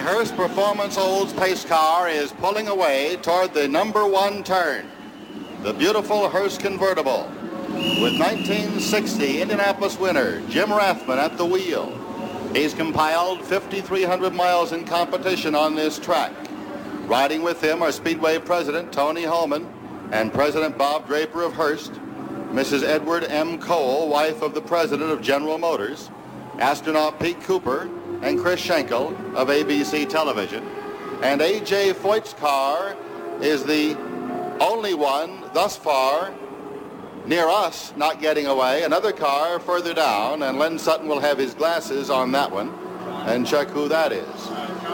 Hearst Performance Olds pace car is pulling away toward the number one turn. The beautiful Hearst convertible with 1960 Indianapolis winner Jim Rathman at the wheel. He's compiled 5,300 miles in competition on this track. Riding with him are Speedway President Tony Hulman and President Bob Draper of Hearst, Mrs. Edward M. Cole, wife of the president of General Motors, astronaut Pete Cooper, and Chris Schenkel of ABC Television. And A.J. Foyt's car is the only one thus far near us not getting away. Another car further down, and Len Sutton will have his glasses on that one and check who that is.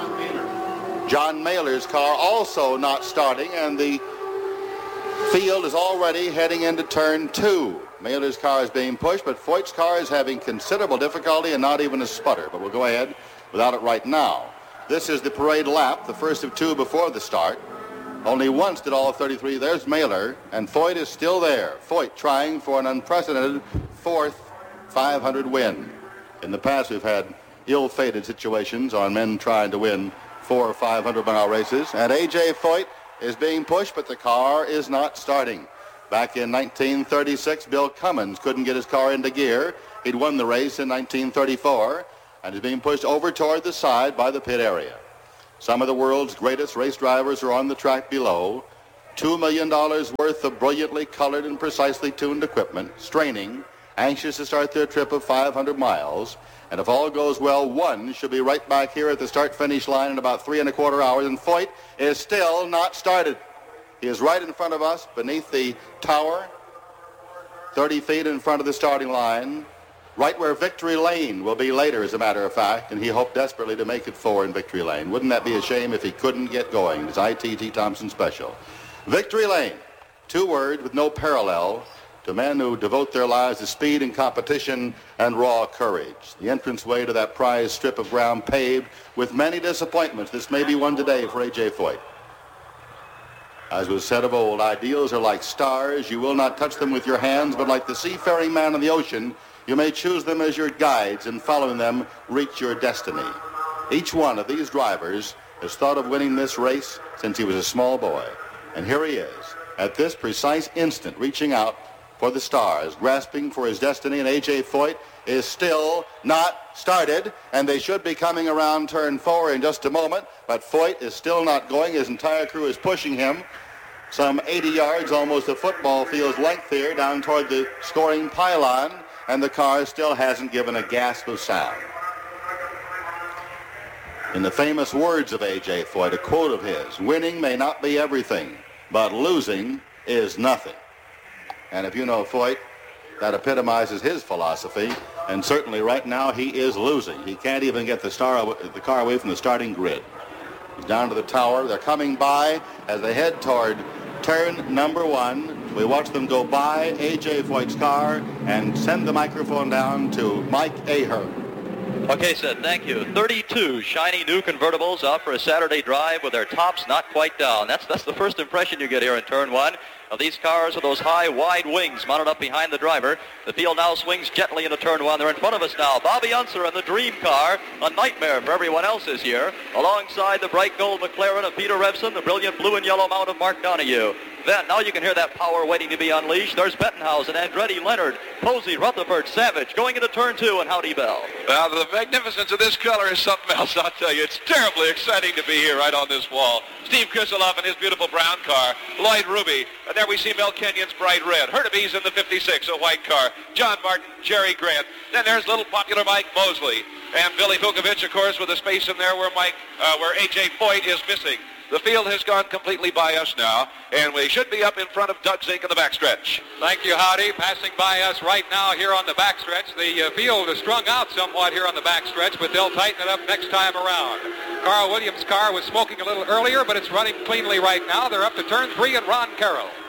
John Mailer's car also not starting, and the field is already heading into turn 2. Mailer's car is being pushed, but Foyt's car is having considerable difficulty and not even a sputter. But we'll go ahead without it right now. This is the parade lap, the first of 2 before the start. Only once did all 33. There's Mailer, and Foyt is still there. Foyt trying for an unprecedented 4th 500 win. In the past, we've had ill-fated situations on men trying to win 400 or 500-mile races. And A.J. Foyt is being pushed, but the car is not starting. Back in 1936, Bill Cummins couldn't get his car into gear. He'd won the race in 1934 and is being pushed over toward the side by the pit area. Some of the world's greatest race drivers are on the track below. $2 million worth of brilliantly colored and precisely tuned equipment, straining, anxious to start their trip of 500 miles. And if all goes well, one should be right back here at the start-finish line in about 3¼ hours, and Foyt is still not started. He is right in front of us beneath the tower, 30 feet in front of the starting line, right where Victory Lane will be later, as a matter of fact, and he hoped desperately to make it 4 in Victory Lane. Wouldn't that be a shame if he couldn't get going? It's ITT Thompson special. Victory Lane, 2 words with no parallel to men who devote their lives to speed and competition and raw courage. The entranceway to that prized strip of ground paved with many disappointments. This may be one today for A.J. Foyt. As was said of old, ideals are like stars. You will not touch them with your hands, but like the seafaring man on the ocean, you may choose them as your guides and following them reach your destiny. Each one of these drivers has thought of winning this race since he was a small boy. And here he is, at this precise instant, reaching out for the stars, grasping for his destiny, and A.J. Foyt is still not started, and they should be coming around turn 4 in just a moment, but Foyt is still not going. His entire crew is pushing him some 80 yards, almost a football field's length here, down toward the scoring pylon, and the car still hasn't given a gasp of sound. In the famous words of A.J. Foyt, a quote of his, winning may not be everything, but losing is nothing. And if you know Foyt, that epitomizes his philosophy, and certainly right now he is losing. He can't even get the car away from the starting grid. He's down to the tower. They're coming by as they head toward turn number 1. We watch them go by A.J. Foyt's car and send the microphone down to Mike Ahern. Okay, Sid, thank you. 32 shiny new convertibles out for a Saturday drive with their tops not quite down. That's the first impression you get here in turn 1 of these cars with those high, wide wings mounted up behind the driver. The field now swings gently into turn 1. They're in front of us now. Bobby Unser in the Dream car, a nightmare for everyone else this year, alongside the bright gold McLaren of Peter Revson, the brilliant blue and yellow mount of Mark Donohue. Then, now you can hear that power waiting to be unleashed. There's Bettenhausen, Andretti, Leonard, Posey, Rutherford, Savage, going into turn 2, and Howdy Bell. Now, the magnificence of this color is something else, I'll tell you. It's terribly exciting to be here right on this wall. Steve Krisolov in his beautiful brown car, Lloyd Ruby, and there we see Mel Kenyon's bright red. Hurtubise in the 56, a white car. John Martin, Jerry Grant. Then there's little popular Mike Mosley. And Billy Vukovich, of course, with a space in there where A.J. Foyt is missing. The field has gone completely by us now, and we should be up in front of Doug Zink in the backstretch. Thank you, Howdy. Passing by us right now here on the backstretch. The field is strung out somewhat here on the backstretch, but they'll tighten it up next time around. Carl Williams' car was smoking a little earlier, but it's running cleanly right now. They're up to turn 3 and Ron Carroll.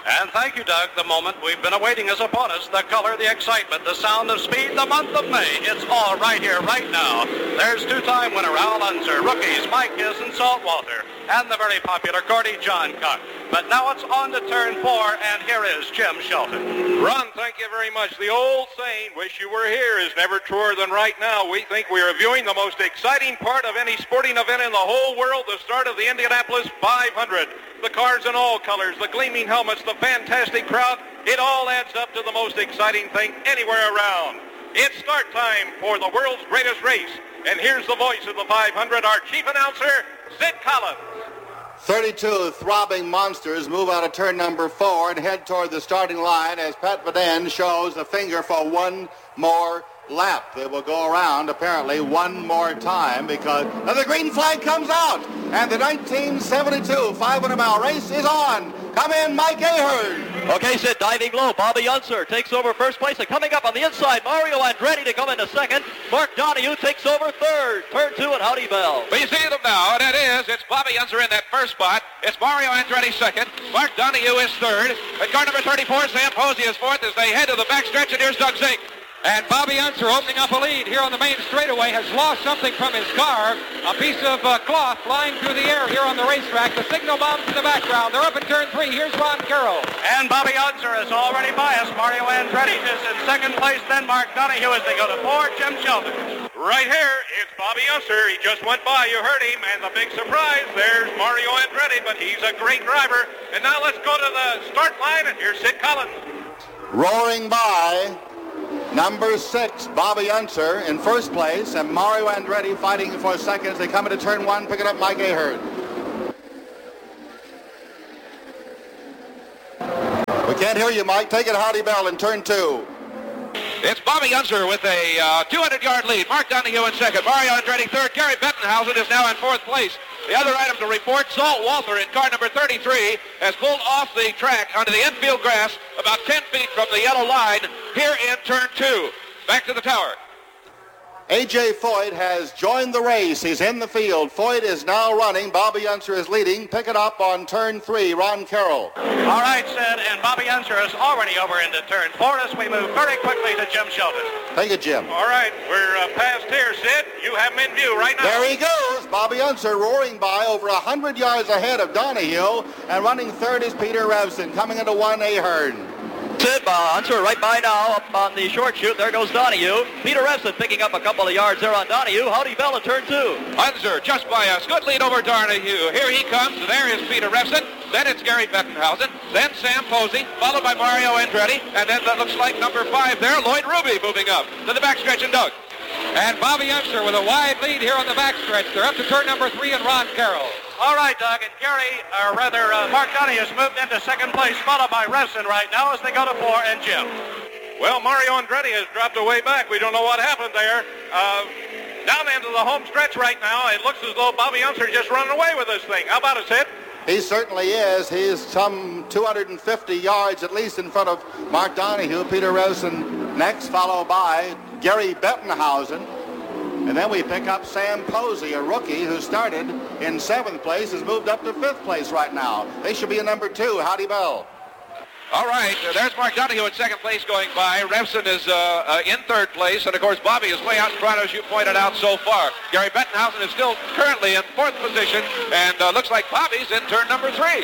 And thank you, Doug. The moment we've been awaiting is upon us. The color, the excitement, the sound of speed, the month of May. It's all right here, right now. There's two-time winner Al Unser, rookies Mike Hiss and Salt Walter, and the very popular Gordy John Cock. But now it's on to turn 4, and here is Jim Shelton. Ron, thank you very much. The old saying, wish you were here, is never truer than right now. We think we are viewing the most exciting part of any sporting event in the whole world, the start of the Indianapolis 500. The cars in all colors, the gleaming helmets, the fantastic crowd, it all adds up to the most exciting thing anywhere around. It's start time for the world's greatest race. And here's the voice of the 500, our chief announcer, Sid Collins. 32 throbbing monsters move out of turn number 4 and head toward the starting line as Pat Vaden shows a finger for one more lap. They will go around apparently one more time because the green flag comes out and the 1972 500-mile race is on. Come in, Mike Ahern. Okay, Sid, diving low. Bobby Unser takes over first place, and coming up on the inside, Mario Andretti to come into second. Mark Donohue takes over third. Turn 2 at Howdy Bell. We see them now, and it's Bobby Unser in that first spot. It's Mario Andretti second. Mark Donohue is third. At car number 34, Sam Posey is fourth as they head to the backstretch, and here's Doug Zink. And Bobby Unser, opening up a lead here on the main straightaway, has lost something from his car. A piece of cloth flying through the air here on the racetrack. The signal bombs in the background. They're up in turn 3. Here's Ron Carroll. And Bobby Unser is already biased. Mario Andretti is in second place. Then Mark Donohue as they go to 4. Jim Shelton. Right here, it's Bobby Unser. He just went by. You heard him. And the big surprise, there's Mario Andretti, but he's a great driver. And now let's go to the start line, and here's Sid Collins. Roaring by number 6, Bobby Unser in first place, and Mario Andretti fighting for second as they come into turn 1, picking up Mike Ahern. We can't hear you, Mike. Take it Howdy Bell in turn 2. It's Bobby Unser with a 200-yard lead. Mark Donohue in second. Mario Andretti third. Gary Bettenhausen is now in fourth place. The other item to report, Salt Walter in car number 33 has pulled off the track onto the infield grass about 10 feet from the yellow line here in turn 2. Back to the tower. A.J. Foyt has joined the race. He's in the field. Foyt is now running. Bobby Unser is leading. Pick it up on turn 3, Ron Carroll. All right, Sid, and Bobby Unser is already over into turn 4 as we move very quickly to Jim Shelton. Take it, Jim. All right, we're past here, Sid. You have him in view right now. There he goes. Bobby Unser roaring by over 100 yards ahead of Donohue, and running third is Peter Revson. Coming into 1, Ahern. Sid Unser right by now up on the short chute. There goes Donohue. Peter Revson picking up a couple of yards there on Donohue. Howdy Bell in turn 2. Unser just by us. Good lead over Donohue. Here he comes. There is Peter Revson. Then it's Gary Bettenhausen. Then Sam Posey, followed by Mario Andretti. And then that looks like number 5 there, Lloyd Ruby moving up to the backstretch and Doug. And Bobby Unser with a wide lead here on the backstretch. They're up to turn number 3 and Ron Carroll. All right, Doug, and Mark Donohue has moved into second place, followed by Revson right now as they go to 4, and Jim. Well, Mario Andretti has dropped away back. We don't know what happened there. Down into the home stretch right now, it looks as though Bobby Unser just running away with this thing. How about it, Sid? He certainly is. He's some 250 yards at least in front of Mark Donohue. Peter Revson next, followed by Gary Bettenhausen. And then we pick up Sam Posey, a rookie who started in 7th place, has moved up to 5th place right now. They should be in number 2, Howdy Bell. All right, there's Mark Donohue in 2nd place going by. Revson is in 3rd place, and of course Bobby is way out in front, as you pointed out so far. Gary Bettenhausen is still currently in 4th position, and looks like Bobby's in turn number 3.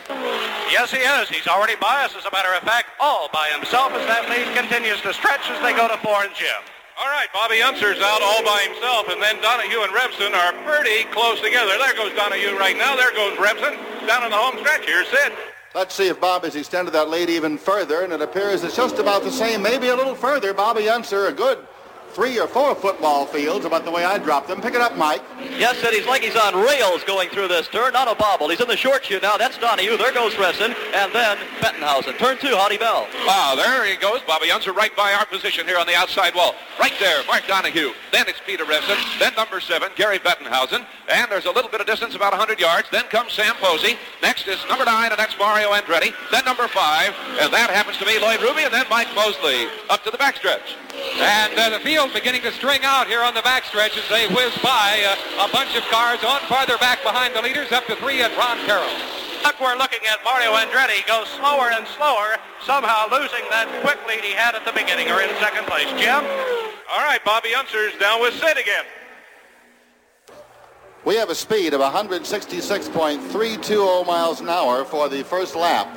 Yes, he is. He's already by us, as a matter of fact, all by himself as that lead continues to stretch as they go to 4 and Jim. All right, Bobby Unser's out all by himself, and then Donohue and Revson are pretty close together. There goes Donohue right now. There goes Revson down in the home stretch. Here's Sid. Let's see if Bob has extended that lead even further, and it appears it's just about the same, maybe a little further. Bobby Unser, a good 3 or 4 football fields about the way I dropped them. Pick it up, Mike. Yes, Sid, he's like he's on rails going through this turn, not a bobble. He's in the short chute now. That's Donohue. There goes Revson, and then Bettenhausen. Turn 2, Howdy Bell. Wow, there he goes. Bobby Unser right by our position here on the outside wall. Right there, Mark Donohue. Then it's Peter Revson. Then number 7, Gary Bettenhausen. And there's a little bit of distance, about 100 yards. Then comes Sam Posey. Next is number 9, and that's Mario Andretti. Then number 5, and that happens to be Lloyd Ruby, and then Mike Mosley up to the backstretch. And the field beginning to string out here on the backstretch as they whiz by a bunch of cars on farther back behind the leaders up to 3 and Ron Carroll. Look, we're looking at Mario Andretti go slower and slower, somehow losing that quick lead he had at the beginning, or in second place. Jim? All right, Bobby Unser's down with Sid again. We have a speed of 166.320 miles an hour for the first lap.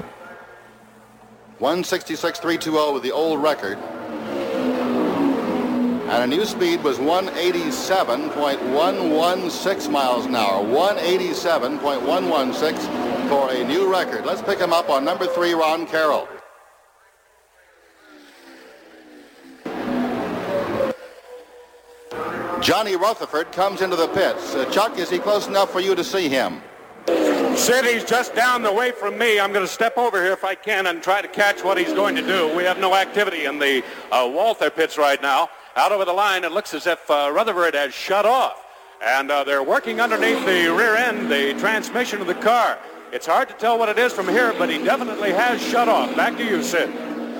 166.320 with the old record. And a new speed was 187.116 miles an hour. 187.116 for a new record. Let's pick him up on number 3, Ron Carroll. Johnny Rutherford comes into the pits. Chuck, is he close enough for you to see him? Sid, he's just down the way from me. I'm going to step over here if I can and try to catch what he's going to do. We have no activity in the Walther pits right now. Out over the line, it looks as if Rutherford has shut off. And they're working underneath the rear end, the transmission of the car. It's hard to tell what it is from here, but he definitely has shut off. Back to you, Sid.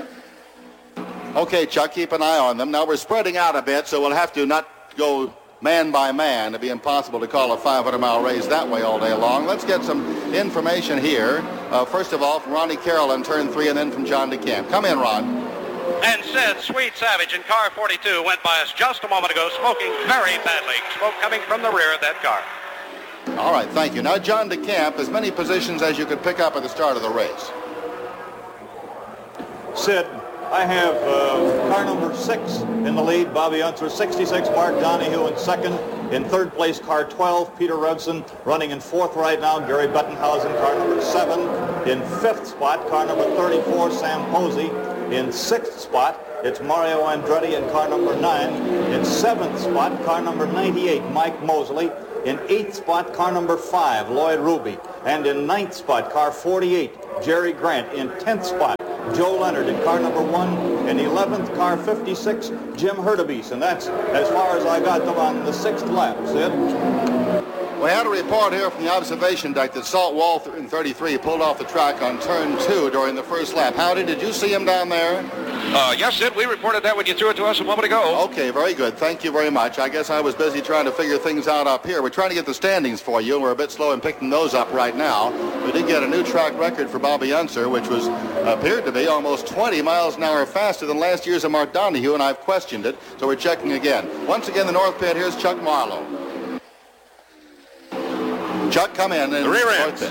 Okay, Chuck, keep an eye on them. Now, we're spreading out a bit, so we'll have to not go man by man. It'd be impossible to call a 500-mile race that way all day long. Let's get some information here. First of all, from Ronnie Carroll in turn 3, and then from John DeCamp. Come in, Ron. And Sid, Sweet Savage in car 42 went by us just a moment ago, smoking very badly. Smoke coming from the rear of that car. All right, thank you. Now, John DeCamp, as many positions as you could pick up at the start of the race. Sid, I have car number 6 in the lead, Bobby Unser, 66, Mark Donahue in second. In third place, car 12, Peter Revson, running in fourth right now, Gary Bettenhausen, car number 7. In fifth spot, car number 34, Sam Posey. In sixth spot, it's Mario Andretti in car number 9. In seventh spot, car number 98, Mike Mosley. In eighth spot, car number 5, Lloyd Ruby. And in ninth spot, car 48, Jerry Grant. In 10th spot, Joe Leonard in car number 1. In 11th, car 56, Jim Hurtubise. And that's as far as I got them on the 6th lap, Sid. We had a report here from the observation deck that Salt Walther in 33 pulled off the track on turn 2 during the first lap. Howdy, did you see him down there? Yes, Sid, we reported that when you threw it to us a moment ago. Okay, very good. Thank you very much. I guess I was busy trying to figure things out up here. We're trying to get the standings for you, and we're a bit slow in picking those up right now. We did get a new track record for Bobby Unser, which appeared to be almost 20 miles an hour faster than last year's of Mark Donahue, and I've questioned it, so we're checking again. Once again, the north pit, here's Chuck Marlowe. Chuck, come in. The rear ends.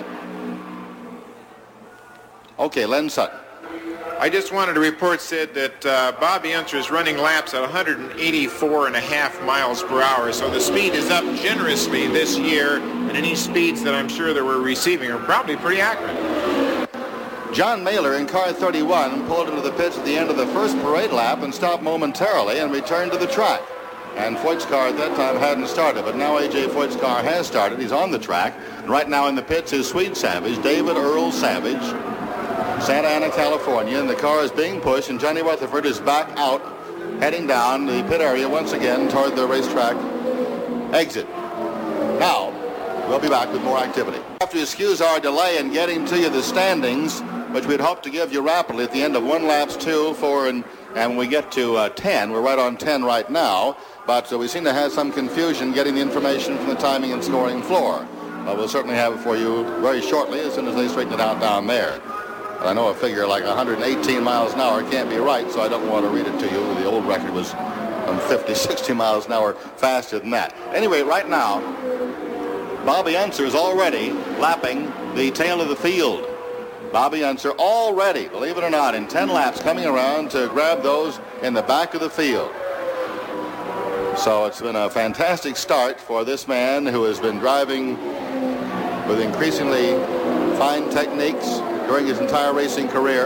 Okay, Len Sutton. I just wanted to report, Sid, that Bobby Unser is running laps at 184.5 miles per hour, so the speed is up generously this year, and any speeds that I'm sure that we're receiving are probably pretty accurate. John Mailer in car 31 pulled into the pits at the end of the first parade lap and stopped momentarily and returned to the track. And Foyt's car at that time hadn't started, but now A.J. Foyt's car has started. He's on the track. And right now in the pits is Sweet Savage, David Earl Savage, Santa Ana, California, and the car is being pushed, and Johnny Rutherford is back out, heading down the pit area once again toward the racetrack exit. Now, we'll be back with more activity. We have to excuse our delay in getting to you the standings, which we'd hoped to give you rapidly at the end of 1 laps, 2, 4, and when we get to 10. We're right on 10 right now, but we seem to have some confusion getting the information from the timing and scoring floor. We'll certainly have it for you very shortly as soon as they straighten it out down there. But I know a figure like 118 miles an hour can't be right, so I don't want to read it to you. The old record was 50, 60 miles an hour faster than that. Anyway, right now, Bobby Unser is already lapping the tail of the field. Bobby Unser already, believe it or not, in 10 laps coming around to grab those in the back of the field. So it's been a fantastic start for this man who has been driving with increasingly fine techniques during his entire racing career.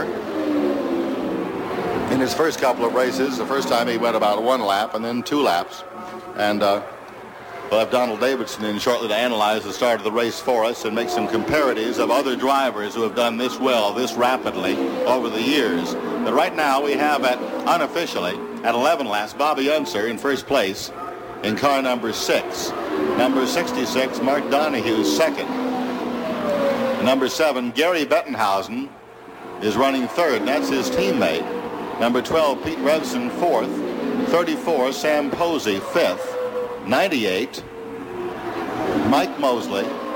In his first couple of races, the first time he went about 1 lap and then 2 laps. And we'll have Donald Davidson in shortly to analyze the start of the race for us and make some comparatives of other drivers who have done this well, this rapidly over the years. But right now we have unofficially at 11 laps, Bobby Unser in first place in car number 6. Number 66, Mark Donahue, second. Number 7, Gary Bettenhausen is running third, and that's his teammate. Number 12, Pete Revson, fourth. 34, Sam Posey, fifth. 98, Mike Mosley.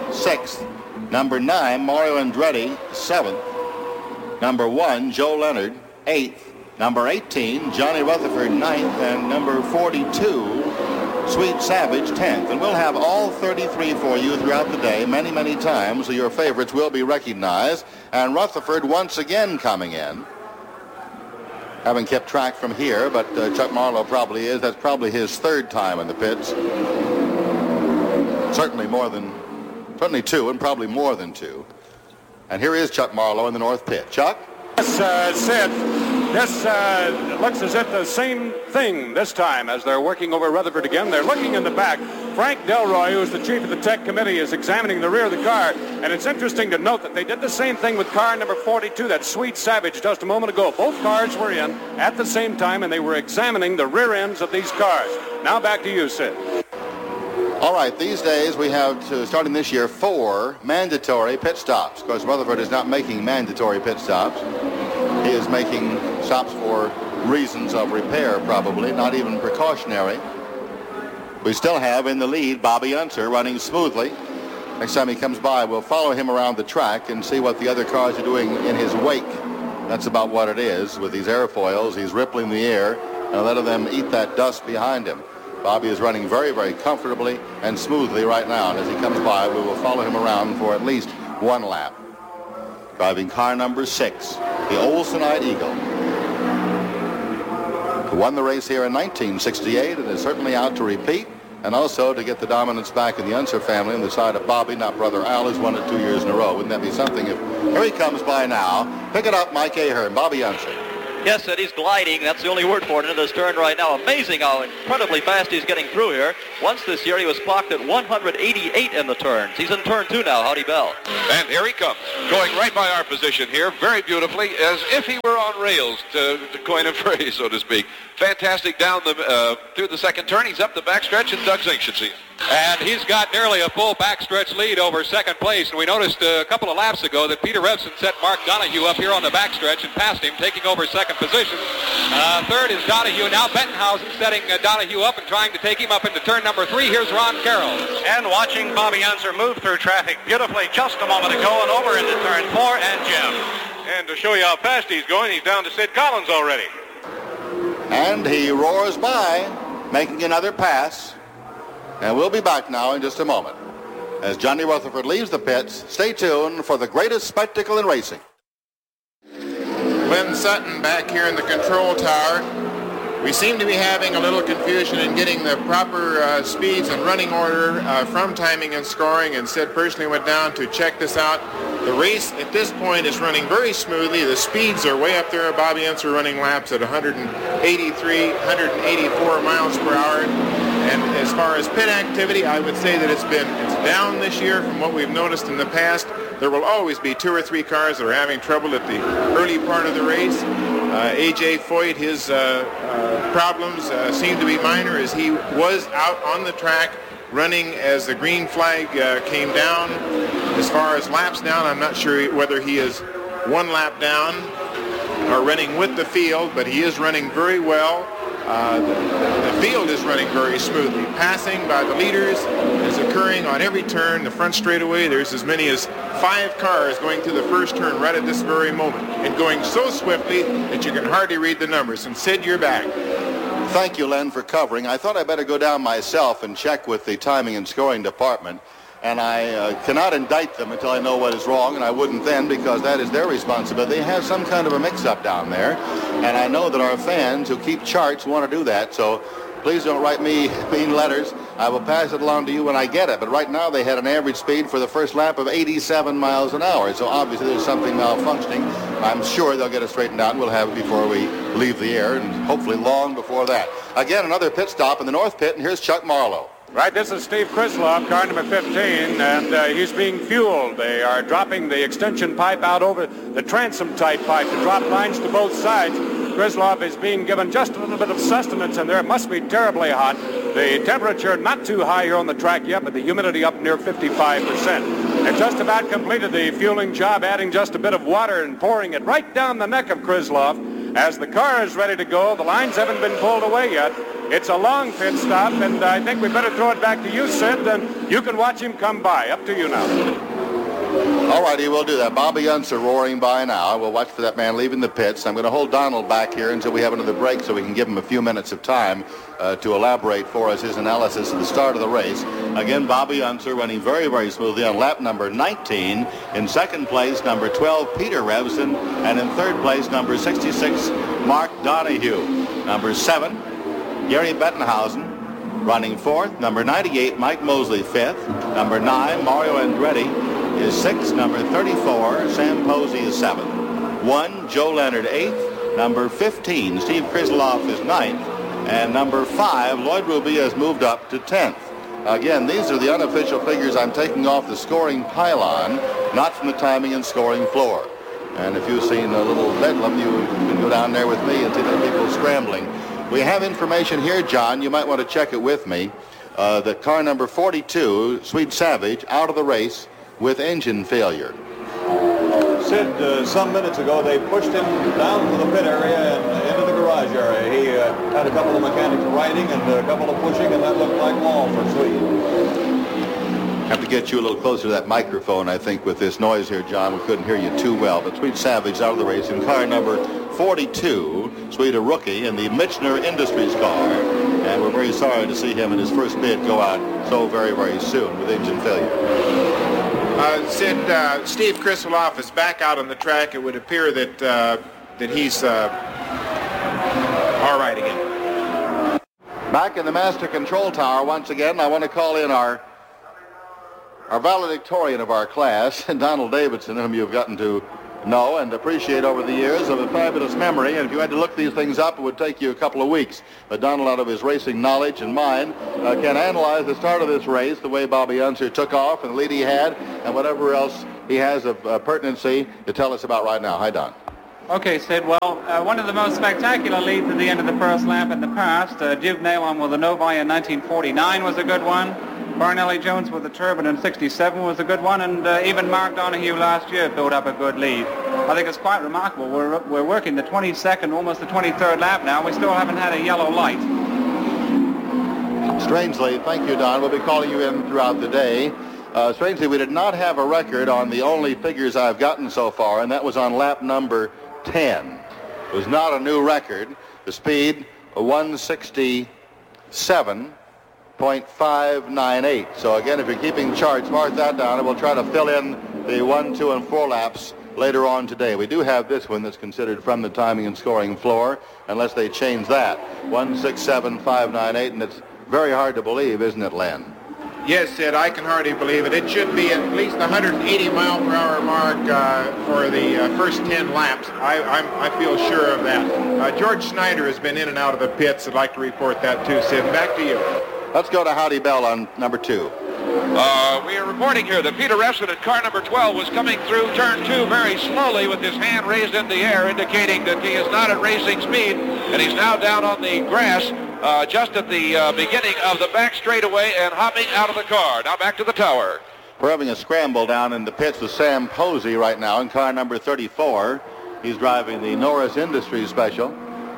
6th. Number 9, Mario Andretti, 7th. Number 1, Joe Leonard, 8th. Number 18, Johnny Rutherford, 9th. And number 42, Sweet Savage, 10th. And we'll have all 33 for you throughout the day, many, many times, so your favorites will be recognized. And Rutherford once again coming in. Haven't kept track from here, but Chuck Marlowe probably is. That's probably his third time in the pits. Certainly two, and probably more than two. And here is Chuck Marlowe in the north pit. Chuck? Yes, Sid. This looks as if the same thing this time as they're working over Rutherford again. They're looking in the back. Frank Delroy, who is the chief of the tech committee, is examining the rear of the car. And it's interesting to note that they did the same thing with car number 42, that Sweet Savage, just a moment ago. Both cars were in at the same time, and they were examining the rear ends of these cars. Now back to you, Sid. All right, these days we have, starting this year, 4 mandatory pit stops. Of course, Rutherford is not making mandatory pit stops. He is making stops for reasons of repair, probably, not even precautionary. We still have in the lead Bobby Unser running smoothly. Next time he comes by, we'll follow him around the track and see what the other cars are doing in his wake. That's about what it is. With these airfoils, he's rippling the air and letting them eat that dust behind him. Bobby is running very, very comfortably and smoothly right now. And as he comes by, we will follow him around for at least one lap. Driving car number 6, the Olsenite Eagle, who won the race here in 1968 and is certainly out to repeat, and also to get the dominance back in the Unser family on the side of Bobby, not brother Al, who's won it 2 years in a row. Wouldn't that be something if here he comes by now. Pick it up, Mike Ahern, Bobby Unser. Yes, Ed, he's gliding. That's the only word for it into this turn right now. Amazing how incredibly fast he's getting through here. Once this year, he was clocked at 188 in the turns. He's in turn 2 now. Howdy Bell. And here he comes, going right by our position here, very beautifully, as if he were on rails, to coin a phrase, so to speak. Fantastic down through the second turn. He's up the backstretch, and Doug Zink should see him. And he's got nearly a full backstretch lead over second place. And we noticed a couple of laps ago that Peter Revson set Mark Donahue up here on the backstretch and passed him, taking over second position. Third is Donahue. Now Bettenhausen setting Donahue up and trying to take him up into turn number 3. Here's Ron Carroll. And watching Bobby Unser move through traffic beautifully just a moment ago and over into turn 4 and Jim. And to show you how fast he's going, he's down to Sid Collins already. And he roars by, making another pass. And we'll be back now in just a moment. As Johnny Rutherford leaves the pits, stay tuned for the greatest spectacle in racing. Len Sutton back here in the control tower. We seem to be having a little confusion in getting the proper speeds and running order from timing and scoring, and Sid personally went down to check this out. The race at this point is running very smoothly. The speeds are way up there. Bobby Unser running laps at 183, 184 miles per hour. And as far as pit activity, I would say that it's down this year from what we've noticed in the past. There will always be 2 or 3 cars that are having trouble at the early part of the race. A.J. Foyt, his problems seem to be minor, as he was out on the track running as the green flag came down. As far as laps down, I'm not sure whether he is 1 lap down or running with the field, but he is running very well. The field is running very smoothly. Passing by the leaders is occurring on every turn. The front straightaway, there's as many as 5 cars going through the first turn right at this very moment, and going so swiftly that you can hardly read the numbers. And Sid, you're back. Thank you, Len, for covering. I thought I better go down myself and check with the timing and scoring department. And I cannot indict them until I know what is wrong, and I wouldn't then, because that is their responsibility. They have some kind of a mix-up down there, and I know that our fans who keep charts want to do that, so please don't write me mean letters. I will pass it along to you when I get it. But right now they had an average speed for the first lap of 87 miles an hour, so obviously there's something malfunctioning. I'm sure they'll get it straightened out, and we'll have it before we leave the air, and hopefully long before that. Again, another pit stop in the north pit, and here's Chuck Marlowe. Right, this is Steve Krislov, car number 15, and he's being fueled. They are dropping the extension pipe out over the transom-type pipe to drop lines to both sides. Krislov is being given just a little bit of sustenance in there. It must be terribly hot. The temperature not too high here on the track yet, but the humidity up near 55%. They've just about completed the fueling job, adding just a bit of water and pouring it right down the neck of Krislov. As the car is ready to go, the lines haven't been pulled away yet. It's a long pit stop, and I think we better throw it back to you, Sid, and you can watch him come by. Up to you now. All righty, we'll do that. Bobby Unser roaring by now. We'll watch for that man leaving the pits. I'm going to hold Donald back here until we have another break so we can give him a few minutes of time to elaborate for us his analysis of the start of the race. Again, Bobby Unser running very, very smoothly on lap number 19. In second place, number 12, Peter Revson. And in third place, number 66, Mark Donahue. Number 7, Gary Bettenhausen. Running fourth, number 98, Mike Mosley, fifth. Number 9, Mario Andretti is 6th. Number 34, Sam Posey is 7th. 1, Joe Leonard 8th. Number 15, Steve Krislov is 9th. And number 5, Lloyd Ruby has moved up to 10th. Again, these are the unofficial figures I'm taking off the scoring pylon, not from the timing and scoring floor. And if you've seen a little bedlam, you can go down there with me and see the people scrambling. We have information here, John. You might want to check it with me. That car number 42, Sweet Savage, out of the race with engine failure. Sid, some minutes ago, they pushed him down to the pit area and into the garage area. He had a couple of mechanics riding and a couple of pushing, and that looked like law for Sweet. Have to get you a little closer to that microphone, I think, with this noise here, John. We couldn't hear you too well. But Sweet Savage out of the race in car number 42, Sweet, a rookie in the Michener Industries car. And we're very sorry to see him in his first bid go out so very, very soon with engine failure. Sid, Steve Krislov is back out on the track. It would appear that he's all right again. Back in the master control tower once again, I want to call in our valedictorian of our class, Donald Davidson, whom you've gotten to know and appreciate over the years, of a fabulous memory. And if you had to look these things up, it would take you a couple of weeks. But Donald, out of his racing knowledge and mine, can analyze the start of this race, the way Bobby Unser took off and the lead he had, and whatever else he has of pertinency to tell us about right now. Hi, Don. Okay, Sid. Well, one of the most spectacular leads at the end of the first lap in the past, Duke Nailon with the Novi in 1949 was a good one. Barnelli Jones with the Turbine in 67 was a good one, and even Mark Donahue last year built up a good lead. I think it's quite remarkable. We're working the 22nd, almost the 23rd lap now. We still haven't had a yellow light. Strangely, thank you, Don. We'll be calling you in throughout the day. Strangely, we did not have a record on the only figures I've gotten so far, and that was on lap number 10. It was not a new record. The speed, 167.598. So again, if you're keeping charts, mark that down, and we'll try to fill in the 1, 2, and 4 laps later on today. We do have this one that's considered from the timing and scoring floor, unless they change that. 167.598, and it's very hard to believe, isn't it, Len? Yes, Sid, I can hardly believe it. It should be at least 180 mile per hour mark for the first 10 laps. I feel sure of that. George Snyder has been in and out of the pits. I'd like to report that too, Sid. Back to you. Let's go to Howdy Bell on number 2. We are reporting here that Peter Revson at car number 12 was coming through turn 2 very slowly with his hand raised in the air, indicating that he is not at racing speed, and he's now down on the grass just at the beginning of the back straightaway and hopping out of the car. Now back to the tower. We're having a scramble down in the pits with Sam Posey right now in car number 34. He's driving the Norris Industries Special.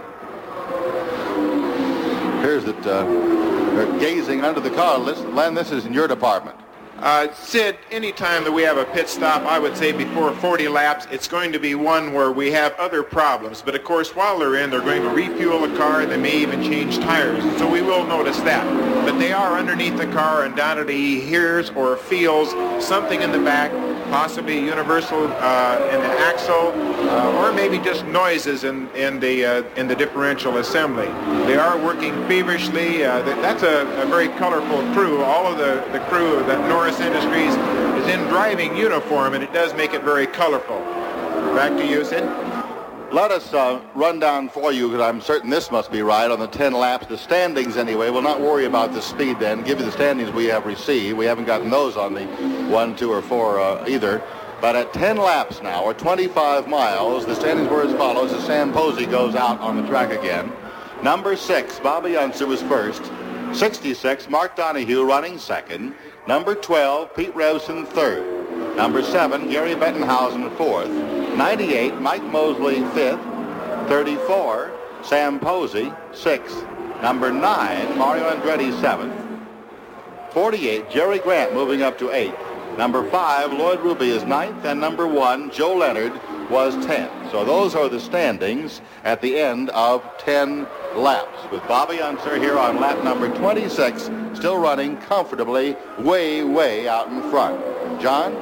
Here's that they're gazing under the car. Len, this is in your department. Sid, anytime that we have a pit stop, I would say before 40 laps, it's going to be one where we have other problems. But of course, while they're in, they're going to refuel the car. They may even change tires. So we will notice that. But they are underneath the car, and undoubtedly he hears or feels something in the back, possibly universal in the axle, or maybe just noises in the differential assembly. They are working feverishly. That's a very colorful crew. All of the crew of the Norris Industries is in driving uniform, and it does make it very colorful. Back to you, Sid. Let us run down for you, because I'm certain this must be right, on the 10 laps. The standings, anyway. We'll not worry about the speed then. Give you the standings we have received. We haven't gotten those on the 1, 2, or 4 either. But at 10 laps now, or 25 miles, the standings were as follows as Sam Posey goes out on the track again. Number 6, Bobby Unser was first. 66, Mark Donahue running second. Number 12, Pete Revson third. Number 7, Gary Bettenhausen fourth. 98, Mike Mosley fifth. 34, Sam Posey sixth. Number 9, Mario Andretti, 7th. 48, Jerry Grant moving up to 8th. Number 5, Lloyd Ruby is 9th, and number 1, Joe Leonard, was 10th. So those are the standings at the end of 10 laps, with Bobby Unser here on lap number 26, still running comfortably way out in front. John?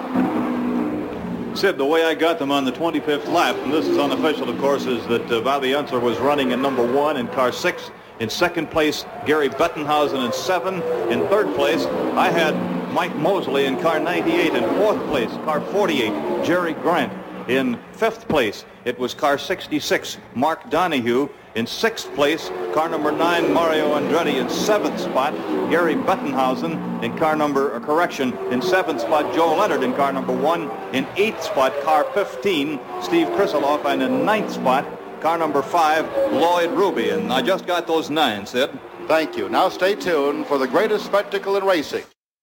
Sid, the way I got them on the 25th lap, and this is unofficial, of course, is that Bobby Unser was running in number 1 in car 6. In second place, Gary Bettenhausen in 7. In third place, I had Mike Mosley in car 98. In fourth place, car 48, Jerry Grant. In fifth place, it was car 66, Mark Donahue. In sixth place, car number 9, Mario Andretti. In seventh spot, Gary Bettenhausen. In car number, in seventh spot, Joe Leonard in car number 1. In eighth spot, car 15, Steve Kriseloff. And in ninth spot, car number 5, Lloyd Ruby. And I just got those 9, Sid. Thank you. Now stay tuned for the greatest spectacle in racing.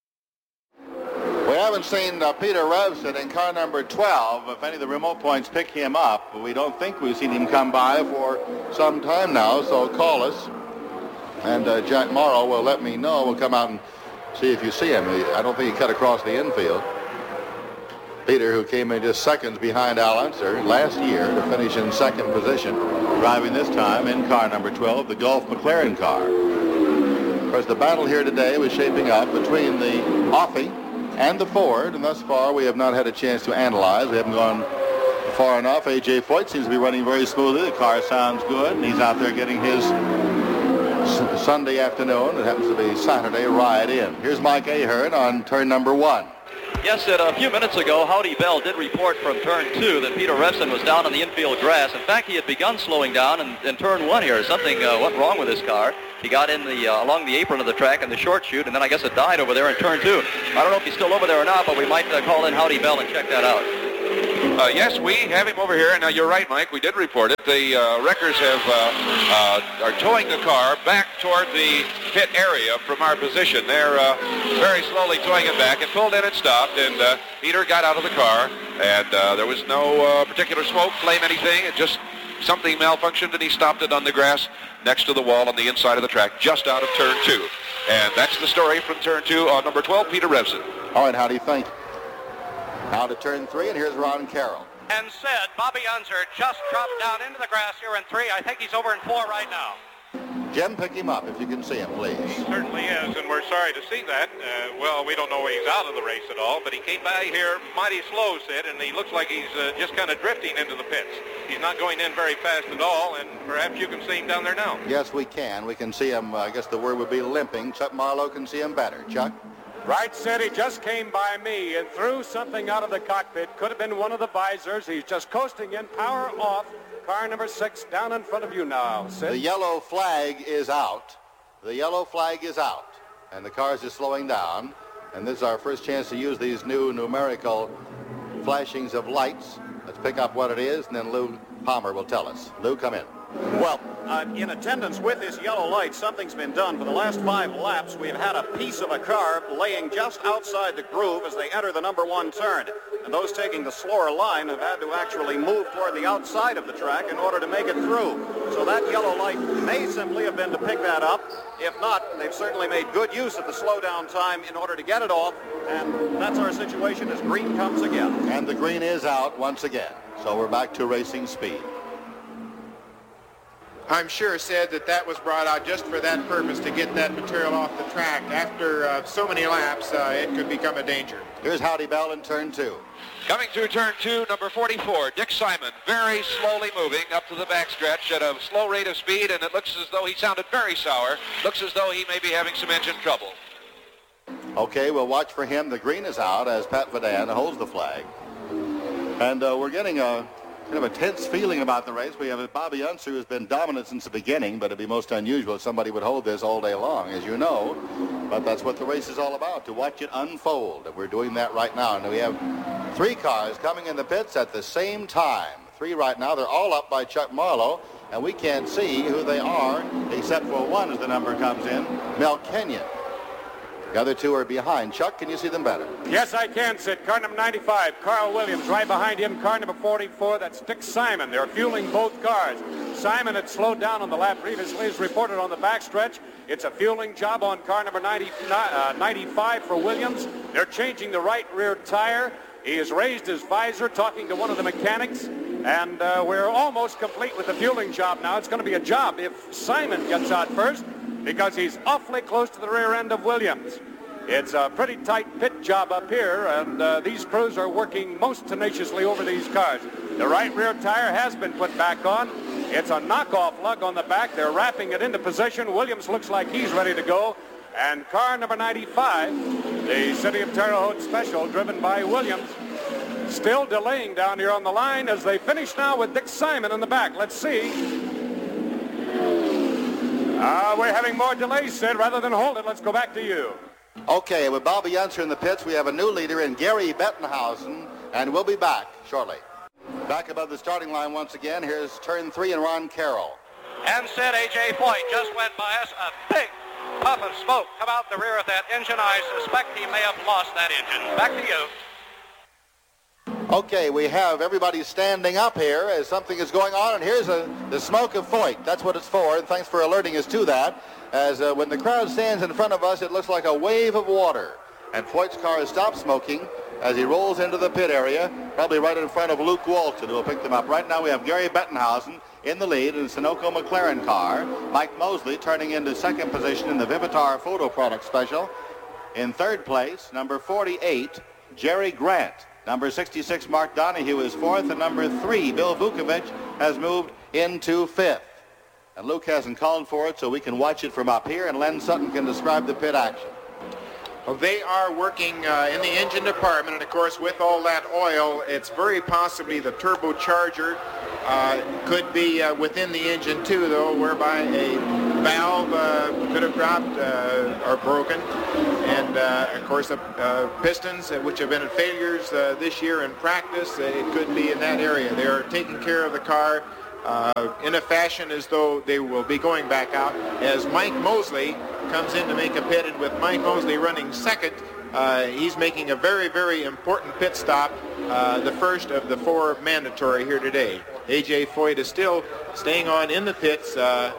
We haven't seen Peter Revson in car number 12. If any of the remote points pick him up, we don't think we've seen him come by for some time now, so call us. And Jack Morrow will let me know. We'll come out and see if you see him. I don't think he cut across the infield. Peter, who came in just seconds behind Al Unser last year to finish in second position, driving this time in car number 12, the Gulf McLaren car. Of course, the battle here today was shaping up between the Offie and the Ford, and thus far we have not had a chance to analyze. We haven't gone far enough. A.J. Foyt seems to be running very smoothly. The car sounds good, and he's out there getting his Sunday afternoon, it happens to be Saturday, ride in. Here's Mike Ahern on turn number 1. Yes, Sid, a few minutes ago, Howdy Bell did report from turn 2 that Peter Revson was down on the infield grass. In fact, he had begun slowing down in turn 1 here. Something went wrong with his car. He got in along the apron of the track in the short chute, and then I guess it died over there in turn 2. I don't know if he's still over there or not, but we might call in Howdy Bell and check that out. Yes, we have him over here. Now, you're right, Mike. We did report it. The wreckers are towing the car back toward the pit area from our position. They're very slowly towing it back. It pulled in and stopped, and Peter got out of the car, and there was no particular smoke, flame, anything. It just something malfunctioned, and he stopped it on the grass next to the wall on the inside of the track, just out of turn 2. And that's the story from turn 2 on number 12, Peter Revson. All right, how do you think? Now to turn 3, and here's Ron Carroll. And said Bobby Unser just dropped down into the grass here in 3. I think he's over in 4 right now. Jim, pick him up if you can see him, please. He certainly is, and we're sorry to see that. Well, we don't know he's out of the race at all, but he came by here mighty slow, Sid, and he looks like he's just kind of drifting into the pits. He's not going in very fast at all, and perhaps you can see him down there now. Yes, we can. We can see him, I guess the word would be limping. Chuck Marlowe can see him better. Chuck? Right, Sid, he just came by me and threw something out of the cockpit. Could have been one of the visors. He's just coasting in, power off. Car number 6 down in front of you now, Sid. The yellow flag is out. The yellow flag is out. And the cars are slowing down. And this is our first chance to use these new numerical flashings of lights. Let's pick up what it is, and then Lou Palmer will tell us. Lou, come in. Well, in attendance with this yellow light, something's been done. For the last 5 laps, we've had a piece of a car laying just outside the groove as they enter the number 1 turn. And those taking the slower line have had to actually move toward the outside of the track in order to make it through. So that yellow light may simply have been to pick that up. If not, they've certainly made good use of the slowdown time in order to get it off. And that's our situation as green comes again. And the green is out once again. So we're back to racing speed. I'm sure said that was brought out just for that purpose, to get that material off the track. After so many laps, it could become a danger. Here's Howdy Bell in turn 2. Coming through turn 2, number 44, Dick Simon, very slowly moving up to the backstretch at a slow rate of speed, and it looks as though he sounded very sour. Looks as though he may be having some engine trouble. Okay, we'll watch for him. The green is out as Pat Vadan holds the flag. And we're getting a kind of a tense feeling about the race. We have Bobby Unser, who's been dominant since the beginning, but it'd be most unusual if somebody would hold this all day long, as you know. But that's what the race is all about, to watch it unfold. And we're doing that right now. And we have 3 cars coming in the pits at the same time. 3 right now. They're all up by Chuck Marlowe, and we can't see who they are, except for one as the number comes in, Mel Kenyon. The other two are behind. Chuck, can you see them better? Yes, I can, Sid. Car number 95, Carl Williams. Right behind him, car number 44, that's Dick Simon. They're fueling both cars. Simon had slowed down on the lap previously, as reported on the backstretch. It's a fueling job on car number 95 for Williams. They're changing the right rear tire. He has raised his visor, talking to one of the mechanics. And we're almost complete with the fueling job now. It's going to be a job if Simon gets out first, because he's awfully close to the rear end of Williams. It's a pretty tight pit job up here, and these crews are working most tenaciously over these cars. The right rear tire has been put back on. It's a knockoff lug on the back. They're wrapping it into position. Williams looks like he's ready to go. And car number 95, the City of Terre Haute Special, driven by Williams, still delaying down here on the line as they finish now with Dick Simon in the back. Let's see. We're having more delays, Sid. Rather than hold it, let's go back to you. Okay, with Bobby Unser in the pits, we have a new leader in Gary Bettenhausen, and we'll be back shortly. Back above the starting line once again, here's turn 3 and Ron Carroll. And Sid, A.J. Foyt just went by us. A big puff of smoke come out the rear of that engine. I suspect he may have lost that engine. Back to you. Okay, we have everybody standing up here as something is going on, and here's the smoke of Foyt. That's what it's for, and thanks for alerting us to that. As when the crowd stands in front of us, it looks like a wave of water. And Foyt's car has stopped smoking as he rolls into the pit area, probably right in front of Luke Walton, who will pick them up. Right now we have Gary Bettenhausen in the lead in the Sunoco McLaren car. Mike Mosley turning into second position in the Vivitar Photo Product Special. In third place, number 48, Jerry Grant. Number 66, Mark Donahue, is fourth, and number 3, Bill Vukovich, has moved into fifth. And Luke hasn't called for it, so we can watch it from up here, and Len Sutton can describe the pit action. Well, they are working in the engine department, and of course, with all that oil, it's very possibly the turbocharger could be within the engine too, though, whereby a valve could have dropped or broken. And of course, the pistons, which have been in failures this year in practice, it could be in that area. They are taking care of the car in a fashion as though they will be going back out. As Mike Mosley comes in to make a pit, and with Mike Mosley running second, he's making a very, very important pit stop, the first of the 4 mandatory here today. A.J. Foyt is still staying on in the pits.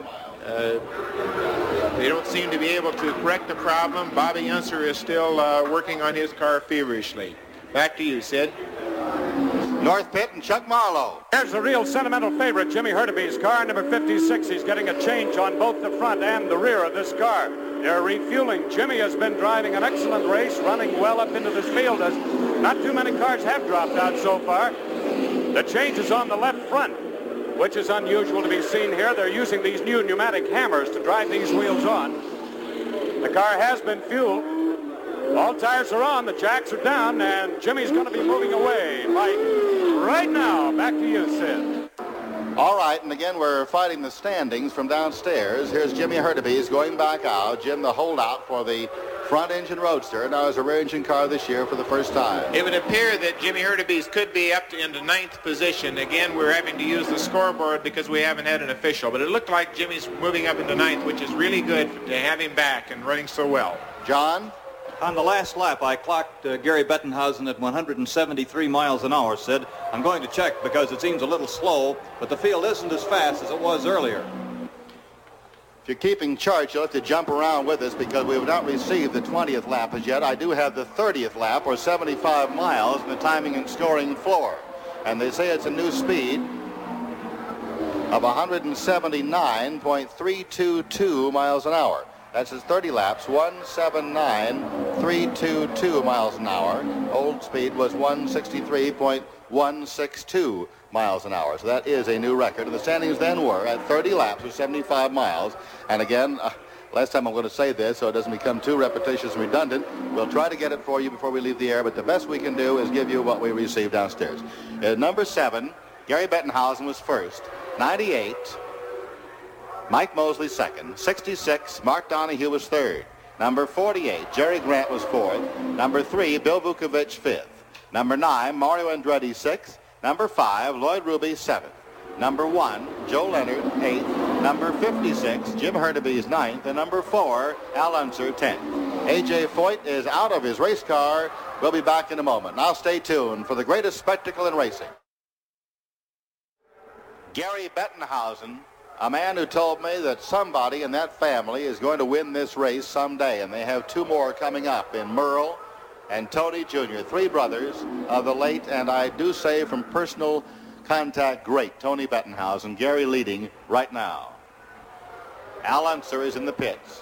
They don't seem to be able to correct the problem. Bobby Unser is still working on his car feverishly. Back to you, Sid. North pit and Chuck Marlowe. There's a real sentimental favorite, Jimmy Hurtubise, car number 56. He's getting a change on both the front and the rear of this car. They're refueling. Jimmy has been driving an excellent race, running well up into this field, as not too many cars have dropped out so far. The change is on the left front, which is unusual to be seen here. They're using these new pneumatic hammers to drive these wheels on. The car has been fueled. All tires are on, the jacks are down, and Jimmy's going to be moving away. Mike, right now, back to you, Sid. All right, and again, we're fighting the standings from downstairs. Here's Jimmy Hurtubise going back out. Jim, the holdout for the front-engine Roadster. Now is a rear-engine car this year for the first time. It would appear that Jimmy Hurtubise could be up into 9th position. Again, we're having to use the scoreboard because we haven't had an official. But it looked like Jimmy's moving up into 9th, which is really good to have him back and running so well. John? On the last lap, I clocked Gary Bettenhausen at 173 miles an hour, Sid. I'm going to check because it seems a little slow, but the field isn't as fast as it was earlier. If you're keeping charts, you'll have to jump around with us because we have not received the 20th lap as yet. I do have the 30th lap, or 75 miles, in the timing and scoring floor. And they say it's a new speed of 179.322 miles an hour. That's his 30 laps, 179.322 miles an hour. Old speed was 163.162 miles an hour. So that is a new record. And the standings then were at 30 laps with 75 miles. And again, last time I'm going to say this so it doesn't become too repetitious and redundant. We'll try to get it for you before we leave the air, but the best we can do is give you what we received downstairs. At number 7, Gary Bettenhausen was first. 98. Mike Mosley second. 66, Mark Donahue was third. Number 48, Jerry Grant was fourth. Number 3, Bill Vukovich fifth. Number 9, Mario Andretti sixth. Number 5, Lloyd Ruby seventh. Number 1, Joe Leonard eighth. Number 56, Jim Hurtubise ninth. And number 4, Al Unser 10th. A.J. Foyt is out of his race car. We'll be back in a moment. Now stay tuned for the greatest spectacle in racing. Gary Bettenhausen, a man who told me that somebody in that family is going to win this race someday, and they have two more coming up in Merle and Tony Jr., three brothers of the late, and I do say from personal contact, great Tony Bettenhausen. Gary leading right now. Al Unser is in the pits.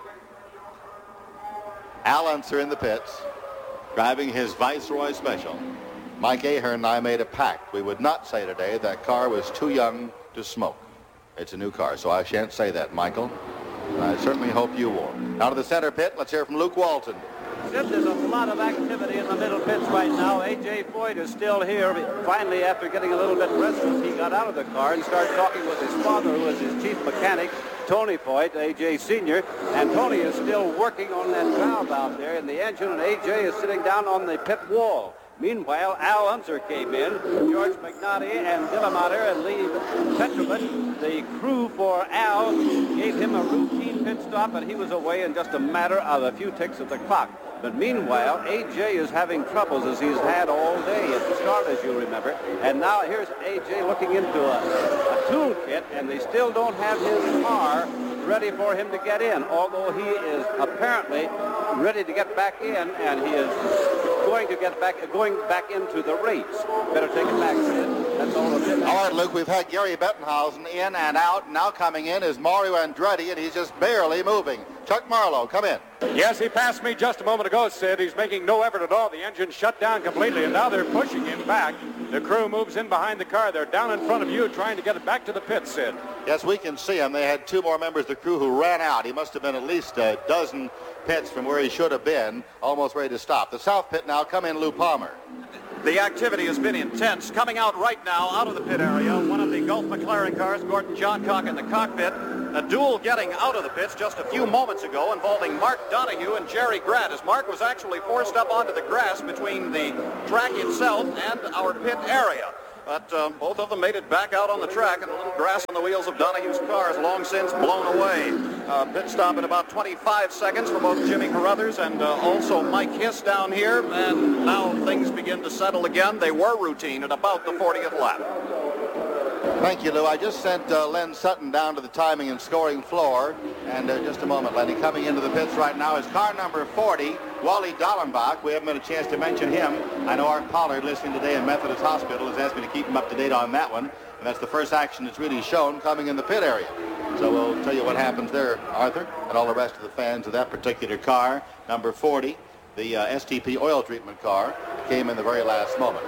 Al Unser in the pits, driving his Viceroy Special. Mike Ahern and I made a pact. We would not say today that car was too young to smoke. It's a new car, so I shan't say that, Michael. And I certainly hope you won't. Out of the center pit, let's hear from Luke Walton. Sid, there's a lot of activity in the middle pits right now. A.J. Foyt is still here. Finally, after getting a little bit restless, he got out of the car and started talking with his father, who was his chief mechanic, Tony Foyt, A.J. Sr., and Tony is still working on that valve out there in the engine, and A.J. is sitting down on the pit wall. Meanwhile, Al Unser came in, George McNaughty and Dillemater and Lee Petrovich. The crew for Al gave him a routine pit stop, and he was away in just a matter of a few ticks of the clock. But meanwhile, A.J. is having troubles as he's had all day at the start, as you remember. And now here's A.J. looking into a toolkit, and they still don't have his car ready for him to get in, although he is apparently ready to get back in, and he is going back into the race. Better take it back, Sid. That's all of it. All right, Luke, we've had Gary Bettenhausen in and out. Now coming in is Mario Andretti, and he's just barely moving. Chuck Marlowe, come in. Yes, he passed me just a moment ago, Sid. He's making no effort at all. The engine shut down completely, and now they're pushing him back. The crew moves in behind the car. They're down in front of you trying to get it back to the pit, Sid. Yes, we can see him. They had two more members of the crew who ran out. He must have been at least a dozen pits from where he should have been, almost ready to stop. The south pit now, come in Lou Palmer. The activity has been intense. Coming out right now out of the pit area, one of the Gulf McLaren cars, Gordon Johncock in the cockpit. A duel getting out of the pits just a few moments ago involving Mark Donohue and Jerry Grant, as Mark was actually forced up onto the grass between the track itself and our pit area. But both of them made it back out on the track, and the little grass on the wheels of Donohue's car is long since blown away. Pit stop in about 25 seconds for both Jimmy Carruthers and also Mike Hiss down here, and now things begin to settle again. They were routine at about the 40th lap. Thank you, Lou. I just sent Len Sutton down to the timing and scoring floor. And just a moment, Lenny. Coming into the pits right now is car number 40, Wally Dallenbach. We haven't had a chance to mention him. I know Art Pollard, listening today in Methodist Hospital, has asked me to keep him up to date on that one. And that's the first action that's really shown coming in the pit area. So we'll tell you what happens there, Arthur, and all the rest of the fans of that particular car. Number 40, the STP oil treatment car, came in the very last moment.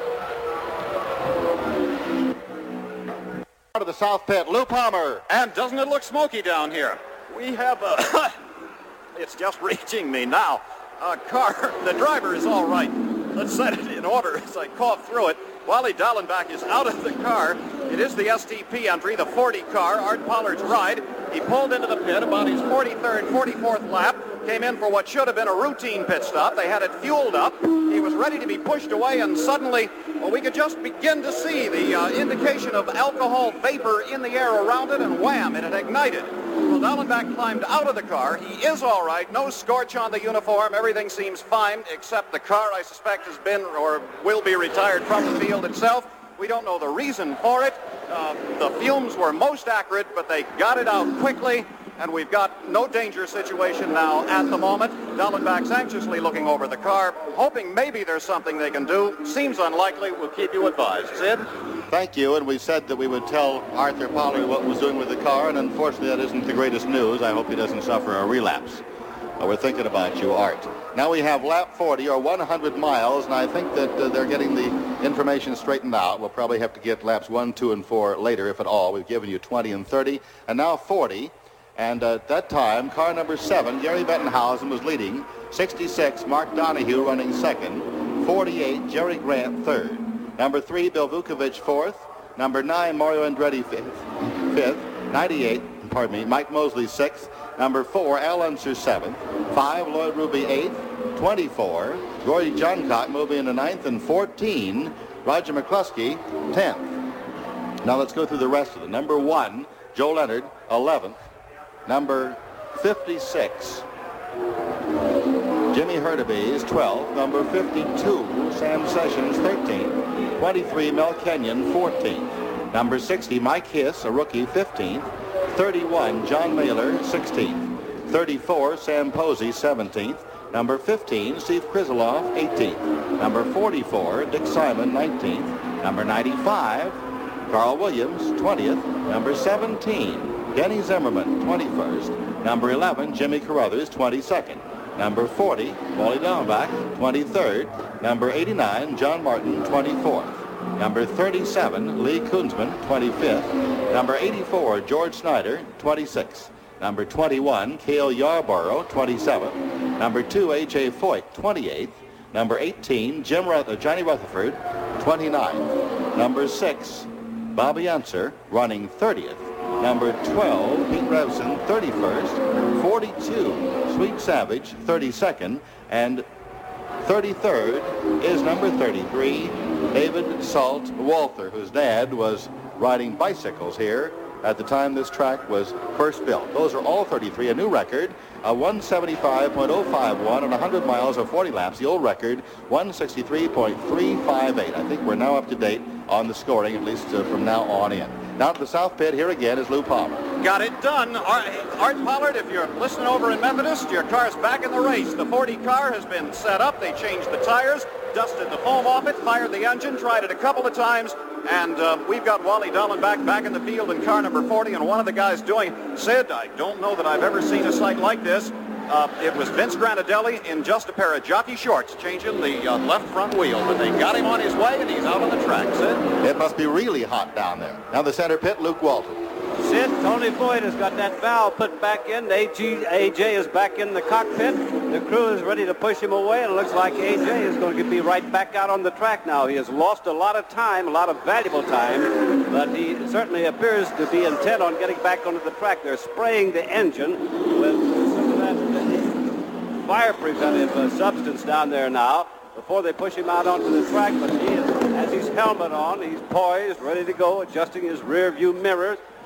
Out of the south pit, Lou Palmer. And doesn't it look smoky down here? We have a... it's just reaching me now. A car. The driver is all right. Let's set it in order as I cough through it. Wally Dallenbach is out of the car. It is the STP entry, the 40 car, Art Pollard's ride. He pulled into the pit about his 43rd, 44th lap. Came in for what should have been a routine pit stop. They had it fueled up. He was ready to be pushed away, and suddenly, well, we could just begin to see the indication of alcohol vapor in the air around it, and wham, it had ignited. Well, Dallenbach climbed out of the car. He is all right. No scorch on the uniform. Everything seems fine, except the car, I suspect, has been or will be retired from the field itself. We don't know the reason for it. The fumes were most accurate, but they got it out quickly. And we've got no danger situation now at the moment. Dallenbach's anxiously looking over the car, hoping maybe there's something they can do. Seems unlikely. We'll keep you advised. Sid? Thank you, and we said that we would tell Arthur Pollard what was doing with the car, and unfortunately that isn't the greatest news. I hope he doesn't suffer a relapse. We're thinking about you, Art. Now we have lap 40, or 100 miles, and I think that they're getting the information straightened out. We'll probably have to get laps 1, 2, and 4 later, if at all. We've given you 20 and 30, and now 40. And at that time, car number 7, Gary Bettenhausen, was leading. 66, Mark Donohue running second. 48, Jerry Grant third. Number 3, Bill Vukovich fourth. Number 9, Mario Andretti fifth. 98, Mike Mosley sixth. Number 4, Al Unser seventh. 5, Lloyd Ruby eighth. 24, Gordon Johncock moving into ninth. And 14, Roger McCluskey 10th. Now let's go through the rest of them. Number 1, Joe Leonard 11th. Number 56, Jimmy Hurtubise, 12th. Number 52, Sam Sessions, 13th. 23, Mel Kenyon, 14th. Number 60, Mike Hiss, a rookie, 15th. 31, John Mailer, 16th. 34, Sam Posey, 17th. Number 15, Steve Krisolov, 18th. Number 44, Dick Simon, 19th. Number 95, Carl Williams, 20th. Number 17, Denny Zimmerman, 21st. Number 11, Jimmy Carruthers, 22nd. Number 40, Wally Dallenbach, 23rd. Number 89, John Martin, 24th. Number 37, Lee Kunzman, 25th. Number 84, George Snyder, 26th. Number 21, Cale Yarborough, 27th. Number 2, A.J. Foyt, 28th. Number 18, Johnny Rutherford, 29th. Number 6, Bobby Unser, running 30th. Number 12, Pete Revson, 31st. 42, Sweet Savage, 32nd. And 33rd is number 33, David Salt Walther, whose dad was riding bicycles here at the time this track was first built. Those are all 33, a new record, a 175.051 on 100 miles of 40 laps. The old record, 163.358. I think we're now up to date on the scoring, at least from now on in. Now to the South Pit, here again is Lou Palmer. Got it done. Art Pollard, if you're listening over in Methodist, your car's back in the race. The 40 car has been set up. They changed the tires, dusted the foam off it, fired the engine, tried it a couple of times, and we've got Wally Dallenbach back in the field in car number 40, and one of the guys doing, Sid, I don't know that I've ever seen a sight like this. It was Vince Granadelli in just a pair of jockey shorts changing the left front wheel, but they got him on his way, and he's out on the track. Sid? It must be really hot down there. Now the center pit, Luke Walton. Sid, Tony Floyd has got that valve put back in. AJ is back in the cockpit. The crew is ready to push him away, and it looks like AJ is going to be right back out on the track now. He has lost a lot of time, a lot of valuable time, but he certainly appears to be intent on getting back onto the track. They're spraying the engine with some of that fire preventive substance down there now before they push him out onto the track, but he has his helmet on. He's poised, ready to go, adjusting his rear view mirrors.